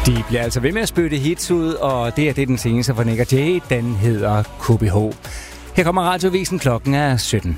De bliver altså ved med at spytte hits ud, og det er den seneste fra Nick og Jay. Den hedder KBH. Her kommer Radioavisen, klokken er 17.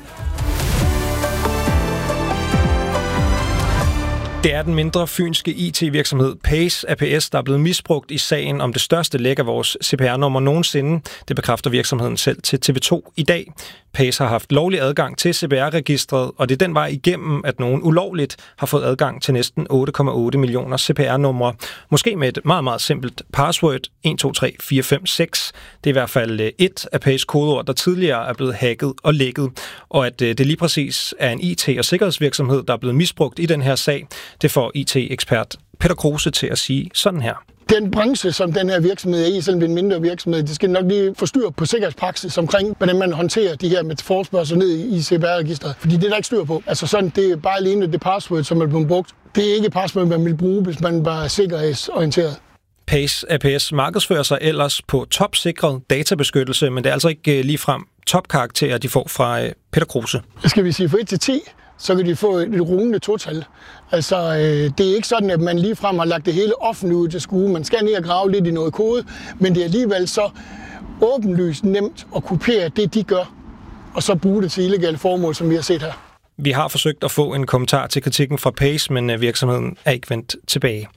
Det er den mindre fynske IT-virksomhed Pace ApS, der er blevet misbrugt i sagen om det største læk af vores CPR-nummer nogensinde. Det bekræfter virksomheden selv til TV2 i dag. Pace har haft lovlig adgang til CPR-registret, og det er den vej igennem, at nogen ulovligt har fået adgang til næsten 8,8 millioner CPR-numre. Måske med et meget, meget simpelt password, 123456. Det er i hvert fald et af Pace kodeord, der tidligere er blevet hacket og lækket. Og at det lige præcis er en IT- og sikkerhedsvirksomhed, der er blevet misbrugt i den her sag, det får IT-ekspert Peter Kruse til at sige sådan her. Den branche, som den her virksomhed er i, selvom det er en mindre virksomhed, det skal nok lige få styr på sikkerhedspraksis omkring, hvordan man håndterer de her med forespørgsel ned i CPR-registret. Fordi det er der ikke styr på. Altså sådan, det er bare alene det password, som er blevet brugt. Det er ikke et password, man vil bruge, hvis man bare er sikkerhedsorienteret. Pace ApS markedsfører sig ellers på topsikret databeskyttelse, men det er altså ikke ligefrem topkarakterer, de får fra Peter Kruse. Skal vi sige fra 1 til 10, så kan de få et rungende total. Altså, det er ikke sådan, at man ligefrem har lagt det hele offentligt ud til skue. Man skal ned og grave lidt i noget kode, men det er alligevel så åbenlyst nemt at kopiere det, de gør, og så bruge det til illegale formål, som vi har set her. Vi har forsøgt at få en kommentar til kritikken fra Pace, men virksomheden er ikke vendt tilbage.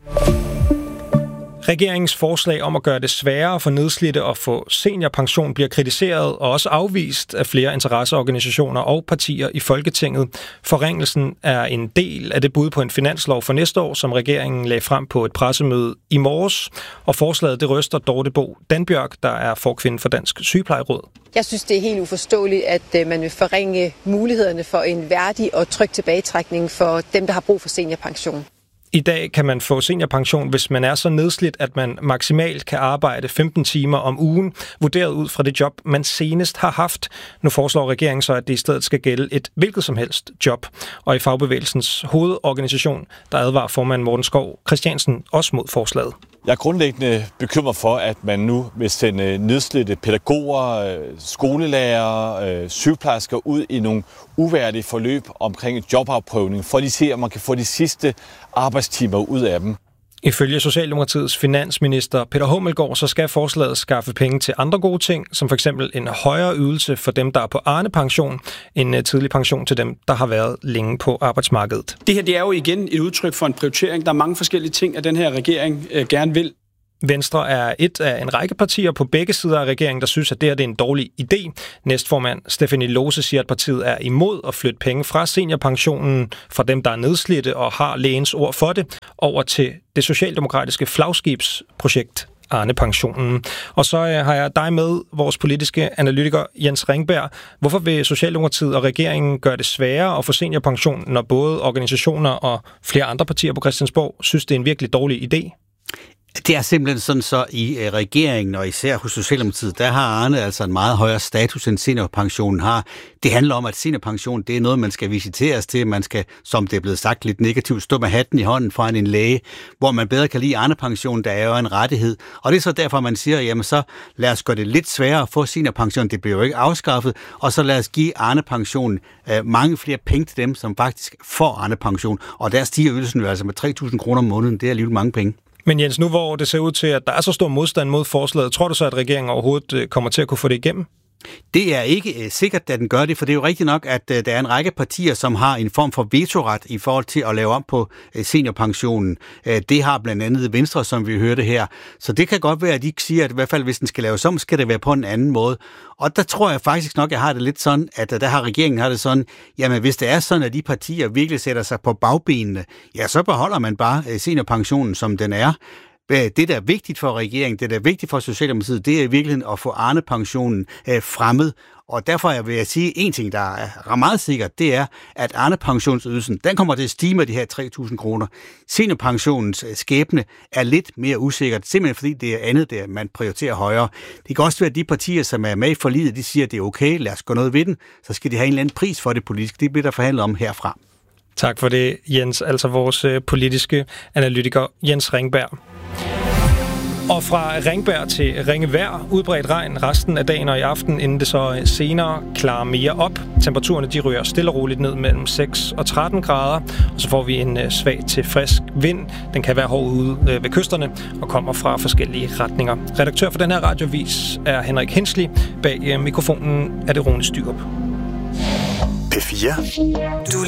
Regeringens forslag om at gøre det sværere for nedslidte at få seniorpension bliver kritiseret og også afvist af flere interesseorganisationer og partier i Folketinget. Forringelsen er en del af det bud på en finanslov for næste år, som regeringen lagde frem på et pressemøde i morges. Og forslaget det ryster Dorte Bo Danbjørk, der er forkvinde for Dansk Sygeplejeråd. Jeg synes, det er helt uforståeligt, at man vil forringe mulighederne for en værdig og tryg tilbagetrækning for dem, der har brug for seniorpension. I dag kan man få seniorpension, hvis man er så nedslidt, at man maksimalt kan arbejde 15 timer om ugen, vurderet ud fra det job, man senest har haft. Nu foreslår regeringen så, at det i stedet skal gælde et hvilket som helst job. Og i Fagbevægelsens hovedorganisation, der advarer formand Morten Skov Christiansen også mod forslaget. Jeg er grundlæggende bekymret for, at man nu vil sende nedslidte pædagoger, skolelærere, sygeplejersker ud i nogle uværdige forløb omkring jobafprøvning, for at se, om man kan få de sidste arbejdstimer ud af dem. Ifølge Socialdemokratiets finansminister Peter Hummelgaard, så skal forslaget skaffe penge til andre gode ting, som f.eks. en højere ydelse for dem, der er på Arne-pension, en tidlig pension til dem, der har været længe på arbejdsmarkedet. Det her det er jo igen et udtryk for en prioritering. Der er mange forskellige ting, at den her regering gerne vil. Venstre er et af en række partier på begge sider af regeringen, der synes, at det her det er en dårlig idé. Næstformand Stephanie Lose siger, at partiet er imod at flytte penge fra seniorpensionen fra dem, der er nedslidte og har lægens ord for det, over til det socialdemokratiske flagskibsprojekt Arne-pensionen. Og så har jeg dig med, vores politiske analytiker Jens Ringberg. Hvorfor vil Socialdemokratiet og regeringen gøre det sværere at få seniorpension, når både organisationer og flere andre partier på Christiansborg synes, det er en virkelig dårlig idé? Det er simpelthen sådan, så i regeringen, og især hos Socialdemokratiet, der har Arne altså en meget højere status, end seniorpensionen har. Det handler om, at seniorpension, det er noget, man skal visiteres til. Man skal, som det er blevet sagt lidt negativt, stå med hatten i hånden foran en læge, hvor man bedre kan lide Arne-pension, der er jo en rettighed. Og det er så derfor, man siger, jamen så lad os gøre det lidt sværere at få seniorpension. Det bliver jo ikke afskaffet. Og så lad os give Arne-pensionen mange flere penge til dem, som faktisk får Arne-pension. Og der stiger ydelsen jo altså med 3.000 kroner om måneden. Det er alligevel mange penge. Men Jens, nu hvor det ser ud til, at der er så stor modstand mod forslaget, tror du så, at regeringen overhovedet kommer til at kunne få det igennem? Det er ikke sikkert, at den gør det, for det er jo rigtigt nok, at der er en række partier, som har en form for vetoret i forhold til at lave om på seniorpensionen. Det har blandt andet Venstre, som vi hørte her. Så det kan godt være, at de siger, at i hvert fald hvis den skal laves om, skal det være på en anden måde. Og der tror jeg faktisk nok, jeg har det lidt sådan, at der har regeringen har det sådan, jamen hvis det er sådan, at de partier virkelig sætter sig på bagbenene, ja, så beholder man bare seniorpensionen, som den er. Det, der er vigtigt for regeringen, det, der er vigtigt for Socialdemokratiet, det er i virkeligheden at få Arne-pensionen fremmed. Og derfor vil jeg sige, en ting, der er meget sikkert, det er, at Arne-pensionsydelsen, den kommer til at stige med de her 3.000 kroner. Seniorpensionens skæbne er lidt mere usikkert, simpelthen fordi det er andet, der man prioriterer højere. Det kan også være, at de partier, som er med i forliget, de siger, at det er okay, lad os gå noget ved den, så skal de have en eller anden pris for det politisk. Det bliver der forhandlet om herfra. Tak for det, Jens, altså vores politiske analytiker Jens Ringberg. Og fra Ringberg til Ringevejr, udbredt regn resten af dagen og i aften, inden det så senere klarer mere op. Temperaturerne de ryger stille og roligt ned mellem 6 og 13 grader, og så får vi en svag til frisk vind. Den kan være hård ude ved kysterne og kommer fra forskellige retninger. Redaktør for den her radiovis er Henrik Hensley. Bag mikrofonen er det Rune Styrup. P4. Du